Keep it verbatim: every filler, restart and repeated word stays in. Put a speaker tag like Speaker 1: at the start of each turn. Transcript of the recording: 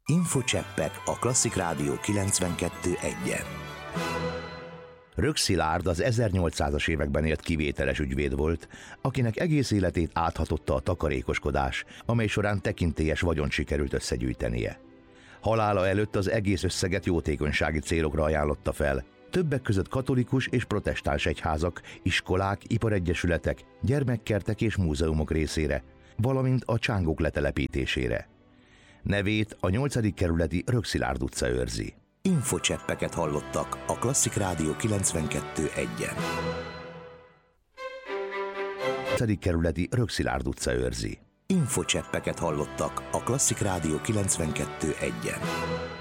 Speaker 1: Infocseppek a Klasszik Rádió kilencvenkettő egyen. Rögg Szilárd az ezernyolcszázas években élt kivételes ügyvéd volt, akinek egész életét áthatotta a takarékoskodás, amely során tekintélyes vagyont sikerült összegyűjtenie. Halála előtt az egész összeget jótékonysági célokra ajánlotta fel, többek között katolikus és protestáns egyházak, iskolák, iparegyesületek, gyermekkertek és múzeumok részére, valamint a csángók letelepítésére. Nevét a nyolcadik kerületi Rögg Szilárd utca őrzi. Infocseppeket hallottak a Klasszik Rádió kilencvenkettő egyen. nyolcadik kerületi Rögg Szilárd utca őrzi. Infocseppeket hallottak a Klasszik Rádió kilencvenkettő egyen.